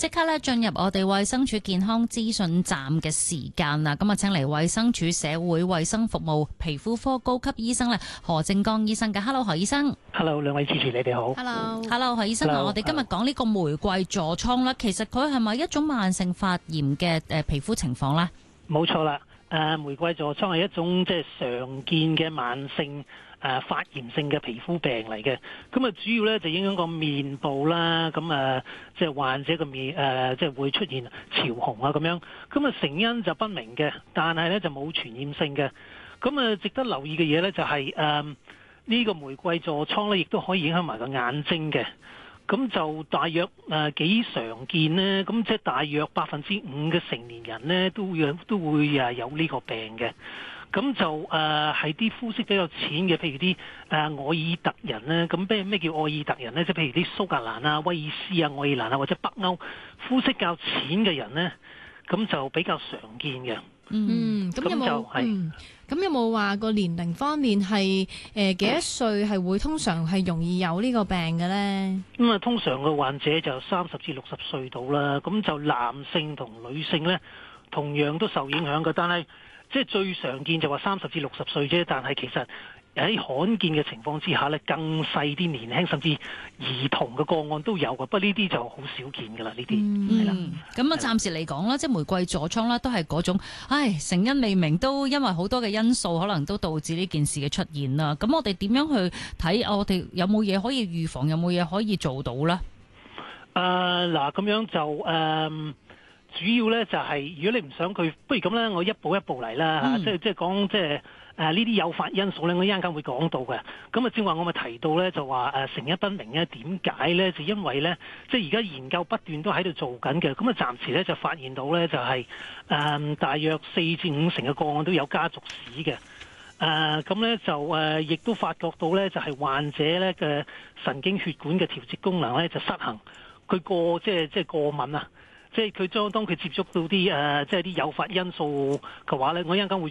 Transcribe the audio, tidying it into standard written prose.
即刻咧進入我哋衛生署健康資訊站嘅時間啦！咁啊，請嚟衛生署社會衛生服務皮膚科高級醫生咧何正剛醫生嘅。Hello， 何醫生。 Hello， 兩位主持，你哋好。 Hello， 何醫生。我哋今日講呢個玫瑰痤瘡啦，其實佢係咪一種慢性發炎嘅皮膚情況咧？ 冇錯啦，玫瑰痤瘡係一種即係常見嘅慢性發炎性嘅皮膚病嚟嘅。咁啊，主要咧就影響個面部啦，咁即係患者個面即係會出現潮紅啊咁樣。咁啊，成因就不明嘅，但係咧就冇傳染性嘅。咁啊，值得留意嘅嘢咧就係呢個玫瑰痤瘡咧，亦都可以影響埋個眼睛嘅。咁就大約幾常見呢，咁即係大約5%嘅成年人呢都會有呢個病嘅。咁就係啲膚色比較淺嘅，譬如啲愛爾特人呢。咁咩叫愛爾特人呢？即係譬如啲蘇格蘭啊、威爾斯啊、愛爾蘭啊或者北歐膚色較淺嘅人呢，咁就比較常見嘅。 咁有冇話個年齡方面係幾多歲係會通常係容易有呢個病嘅咧？ 咁通常嘅患者就30至60歲到啦。咁就男性同女性咧，同樣都受影響嘅。但係即係最常見就話30至60歲啫。但係其實喺罕見嘅情況之下咧，更細啲年輕甚至兒童嘅個案都有嘅，不過呢啲就好少見㗎啦。呢啲係啦。 咁啊，暫時嚟講啦，即係玫瑰痤瘡啦，都係嗰種，成因未明，都因為好多嘅因素，可能都導致呢件事嘅出現啦。咁我哋點樣去睇？我哋有冇嘢可以預防？有冇嘢可以做到咧？ 嗱，咁樣就主要咧就係，如果你唔想佢，不如咁咧，我一步一步嚟啦。即係講即係。呢啲誘發因素咧，我一陣間會講到嘅。咁啊，正話我咪提到咧，就話成因不明咧，點解咧？就因為咧，即係而家研究不斷都喺度做緊嘅。咁啊，暫時咧就發現到咧，就係大約4至5成嘅個案都有家族史嘅。咁咧就亦都發覺到咧，就係患者咧嘅神經血管嘅調節功能咧就失衡，佢即係過敏啊。即係佢當佢接觸到啲即係啲誘發因素嘅話咧，我一陣間會